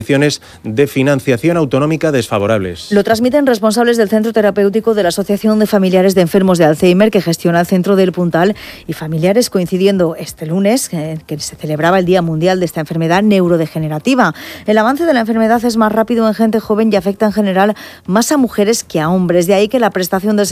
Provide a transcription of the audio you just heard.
de financiación autonómica desfavorables. Lo transmiten responsables del Centro Terapéutico de la Asociación de Familiares de Enfermos de Alzheimer, que gestiona el Centro del Puntal, y familiares, coincidiendo este lunes, que se celebraba el Día Mundial de esta enfermedad neurodegenerativa. El avance de la enfermedad es más rápido en gente joven y afecta en general más a mujeres que a hombres. De ahí que la prestación del